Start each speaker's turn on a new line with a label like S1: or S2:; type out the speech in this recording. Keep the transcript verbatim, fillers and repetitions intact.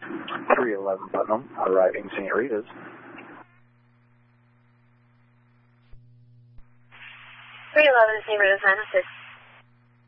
S1: three eleven Putnam, arriving Saint Rita's.
S2: three eleven Saint Rita's, nine oh six.